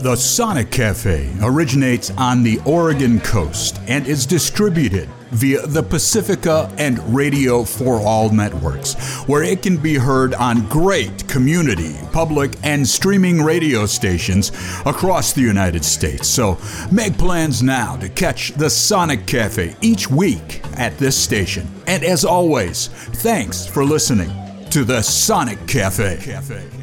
The Sonic Cafe originates on the Oregon coast and is distributed via the Pacifica and Radio for All networks, where it can be heard on great community, public, and streaming radio stations across the United States. So make plans now to catch The Sonic Cafe each week at this station. And as always, thanks for listening to The Sonic Cafe.